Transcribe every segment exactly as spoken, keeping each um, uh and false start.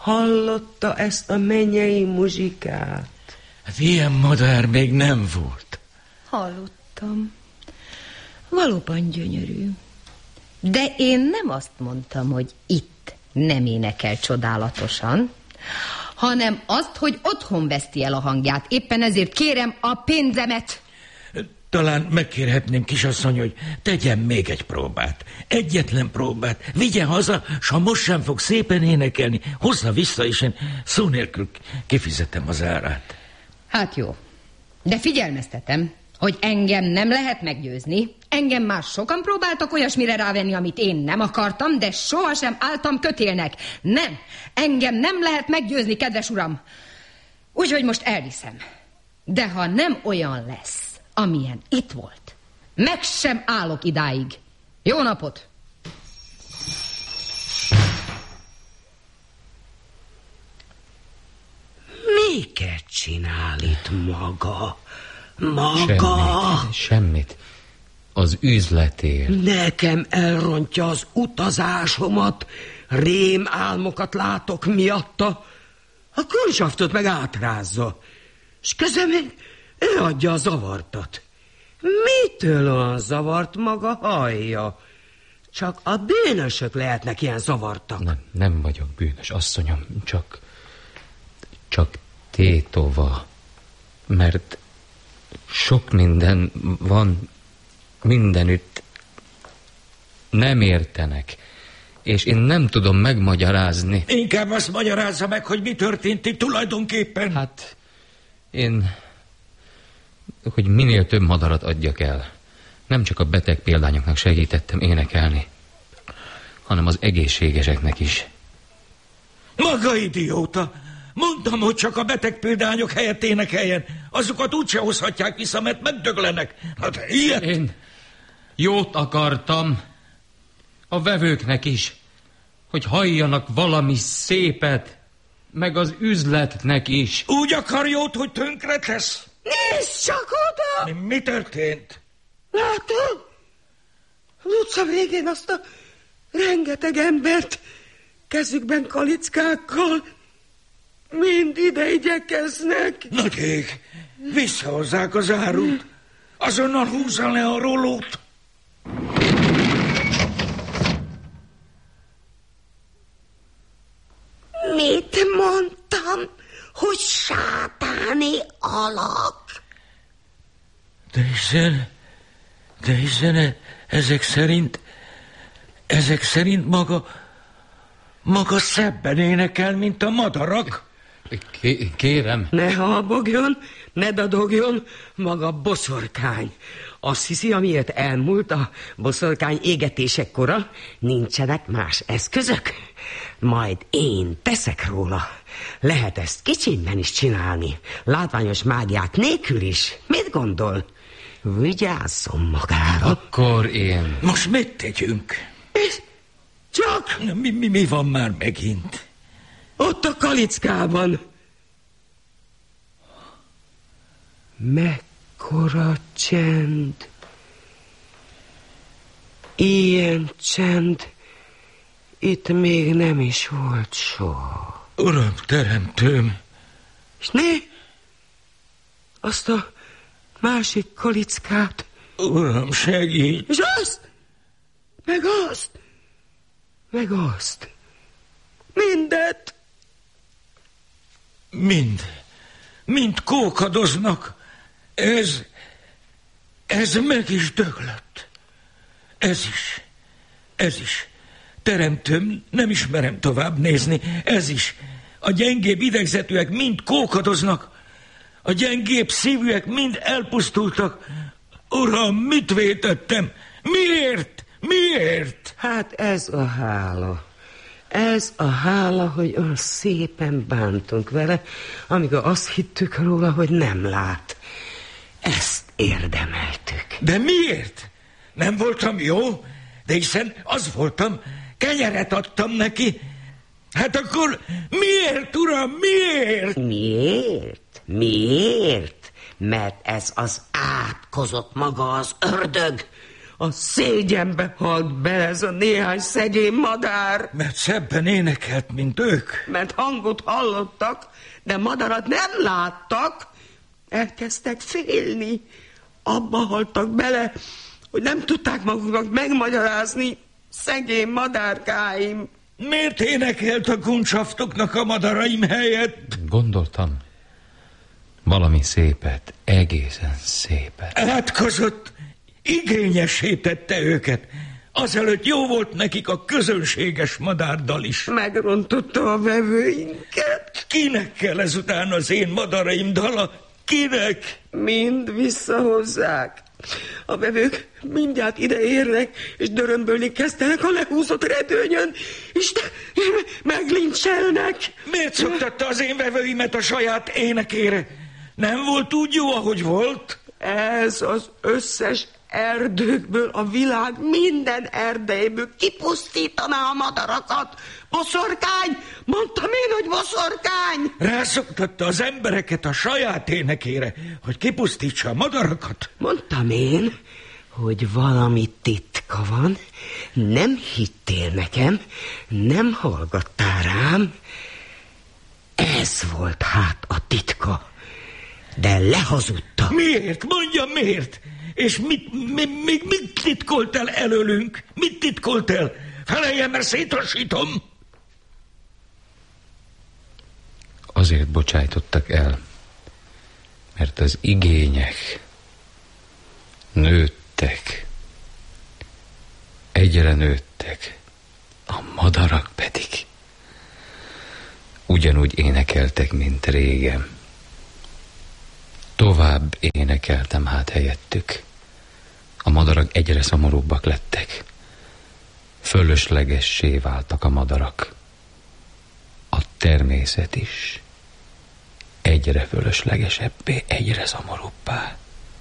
Hallotta ezt a mennyei muzsikát? Hát ilyen madár még nem volt. Hallottam. Valóban gyönyörű. De én nem azt mondtam, hogy itt nem énekel csodálatosan, hanem azt, hogy otthon veszti el a hangját. Éppen ezért kérem a pénzemet. Talán megkérhetném, kisasszony, hogy tegyen még egy próbát. Egyetlen próbát. Vigye haza, s ha most sem fog szépen énekelni, hozza vissza, és én szó nélkül kifizetem az árát. Hát jó. De figyelmeztetem, hogy engem nem lehet meggyőzni. Engem már sokan próbáltak olyasmire rávenni, amit én nem akartam, de sohasem álltam kötélnek. Nem, engem nem lehet meggyőzni, kedves uram. Úgyhogy most elviszem. De ha nem olyan lesz, amilyen itt volt, meg sem állok idáig. Jó napot! Miket csinál itt maga? Maga? Semmit, semmit. Az üzletért. Nekem elrontja az utazásomat, rém álmokat látok miatta. A kulcsaftot meg átrázza, és közben még ő adja a zavartat. Mitől olyan zavart maga hallja? Csak a bűnösök lehetnek ilyen zavartak. Nem, nem vagyok bűnös, asszonyom, csak... Csak tétova. Mert sok minden van mindenütt. Nem értenek. És én nem tudom megmagyarázni. Inkább azt magyarázza meg, hogy mi történt itt tulajdonképpen. Hát, én... hogy minél több madarat adjak el. Nem csak a beteg példányoknak segítettem énekelni, hanem az egészségeseknek is. Maga idióta! Mondtam, hogy csak a beteg példányok helyett énekeljen. Azokat úgyse hozhatják vissza, mert megdöglenek. Hát ilyet... Én jót akartam a vevőknek is, hogy halljanak valami szépet, meg az üzletnek is. Úgy akar jót, hogy tönkre tesz? Nézd csak oda! Mi, mi történt? Látod? Az utca végén azt a rengeteg embert kezükben kalickákkal mind ide igyekeznek. Nagy ég, visszahozzák az árut. Azonnal húzza le a rólót. Mit mondtam, hogy sátáni alak? De hiszen, de hiszen ezek szerint, ezek szerint maga, maga szebben énekel, mint a madarak. K- kérem. Ne habogjon, ne dadogjon, maga boszorkány. Azt hiszi, amiért elmúlt a boszorkány égetések kora, nincsenek más eszközök? Majd én teszek róla. Lehet ezt kicsimben is csinálni, látványos mágiák nélkül is. Mit gondol? Vigyázzon magára. Akkor én... Most mit tegyünk? Csak... Mi, mi, mi van már megint? Ott a kalickában. Mekkora csend. Ilyen csend itt még nem is volt soha. Uram, teremtőm. És né? Azt a másik kalickát. Uram, segíts. És azt, meg azt, meg azt. Mindet. Mind. Mind kókadoznak. Ez, ez meg is döglött. Ez is, ez is. Teremtőm, nem ismerem tovább nézni. Ez is. A gyengébb idegzetűek mind kókadoznak. A gyengébb szívűek mind elpusztultak. Uram, mit vétettem? Miért? Miért? Hát ez a hála. Ez a hála, hogy olyan szépen bántunk vele, amikor azt hittük róla, hogy nem lát. Ezt érdemeltük. De miért? Nem voltam jó? De hiszen az voltam, kenyeret adtam neki. Hát akkor miért, uram, miért? Miért? Miért? Mert ez az átkozott maga az ördög. A szégyenbe halt bele ez a néhány szegény madár. Mert szebben énekelt, mint ők. Mert hangot hallottak, de madarat nem láttak. Elkezdtek félni. Abba haltak bele, hogy nem tudták maguknak megmagyarázni. Szegény madárkáim. Miért énekelt a kuncshaftoknak a madaraim helyett? Gondoltam, valami szépet, egészen szépet. Átkozott, igényessé tette őket. Azelőtt jó volt nekik a közönséges madárdal is. Megrontotta a vevőinket. Kinek kell ezután az én madaraim dala? Kinek? Mind visszahozzák. A vevők mindjárt ide érnek, és dörömbölni kezdenek a lehúzott redőnyön, és meglincselnek. Miért szoktatta az én vevőimet a saját énekére? Nem volt úgy jó, ahogy volt? Ez az összes erdőkből, a világ minden erdejéből kipusztítaná a madarakat. Boszorkány! Mondtam én, hogy boszorkány! Rászoktatta az embereket a saját énekére, hogy kipusztítsa a madarakat. Mondtam én, hogy valami titka van. Nem hittél nekem, nem hallgattál rám. Ez volt hát a titka. De lehazudta. Miért? Mondja miért? És mit, mi, mi, mit titkolt el előlünk? Mit titkolt el? Feleljen, mert szétlasítom. Azért bocsájtottak el, mert az igények nőttek, egyre nőttek, a madarak pedig ugyanúgy énekeltek, mint régen. Tovább énekeltem hát helyettük. A madarak egyre szomorúbbak lettek. Fölöslegessé váltak a madarak. A természet is egyre fölöslegesebbé, egyre szomorúbbá.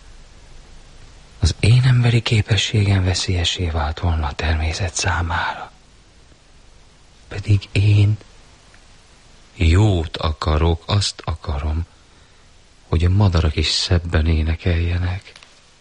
Az én emberi képességem veszélyessé vált volna a természet számára. Pedig én jót akarok, azt akarom, hogy a madarak is szebben énekeljenek.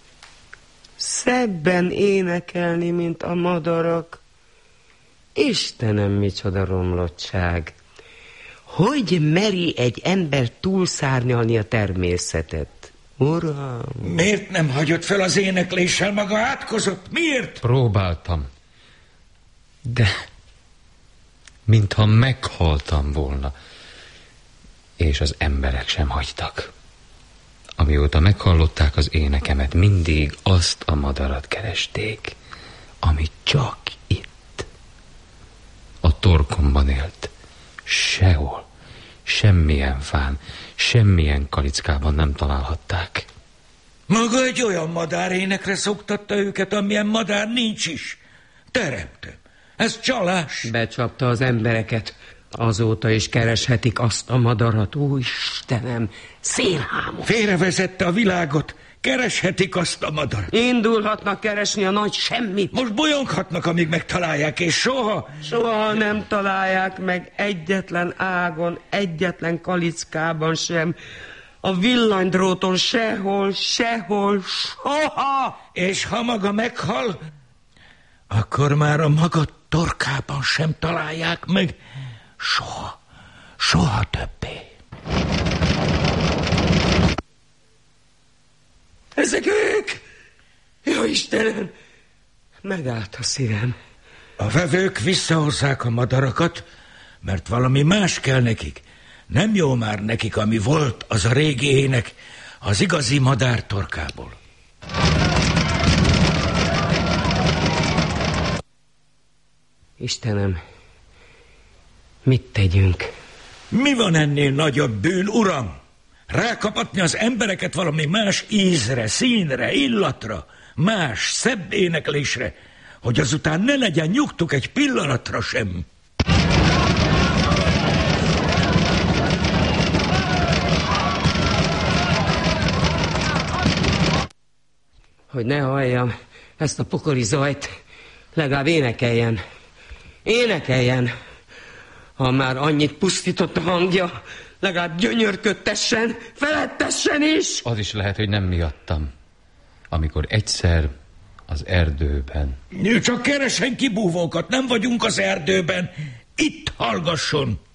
Szebben énekelni, mint a madarak? Istenem, micsoda romlottság! Hogy meri egy ember túlszárnyalni a természetet? Uram! Miért nem hagyott fel az énekléssel, maga átkozott? Miért? Próbáltam, de mintha meghaltam volna, és az emberek sem hagytak. Amióta meghallották az énekemet, mindig azt a madarat keresték, ami csak itt, a torkomban élt. Sehol, semmilyen fán, semmilyen kalickában nem találhatták. Maga egy olyan madárénekre szoktatta őket, amilyen madár nincs is. Teremtő. Ez csalás. Becsapta az embereket. Azóta is kereshetik azt a madarat. Ó, Istenem, szélhámos. Félrevezette a világot. Kereshetik azt a madarat. Indulhatnak keresni a nagy semmit. Most bolyonghatnak, amíg megtalálják, és soha... Soha nem találják meg egyetlen ágon, egyetlen kalickában sem. A villanydróton sehol, sehol, soha. És ha maga meghal, akkor már a maga torkában sem találják meg. Soha, soha többé. Ezek ők! Jó Istenem! Megállt a szívem. A vevők visszahozzák a madarakat, mert valami más kell nekik. Nem jó már nekik, ami volt az a régi ének az igazi madár torkából. Istenem, mit tegyünk? Mi van ennél nagyobb bűn, uram? Rákapatni az embereket valami más ízre, színre, illatra, más, szebb éneklésre, hogy azután ne legyen nyugtuk egy pillanatra sem. Hogy ne halljam ezt a pokoli zajt, legalább énekeljen. Énekeljen! Ha már annyit pusztított a hangja, legalább Az erdőben. Csak keresen kibúvókat, nem vagyunk az erdőben. Itt hallgasson!